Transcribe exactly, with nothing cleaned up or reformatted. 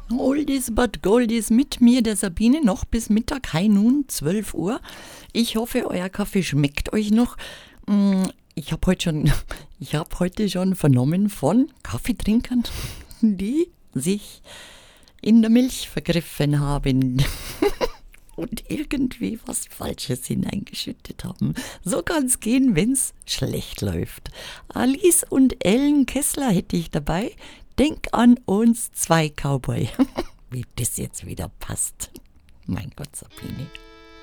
Oldies but Goldies mit mir, der Sabine, noch bis Mittag, hei nun, zwölf Uhr. Ich hoffe, euer Kaffee schmeckt euch noch. Mm, Ich habe heute schon, ich habe heute schon vernommen von Kaffeetrinkern, die sich in der Milch vergriffen haben und irgendwie was Falsches hineingeschüttet haben. So kann es gehen, wenn es schlecht läuft. Alice und Ellen Kessler hätte ich dabei. Denk an uns zwei Cowboy. Wie das jetzt wieder passt. Mein Gott, Sabine.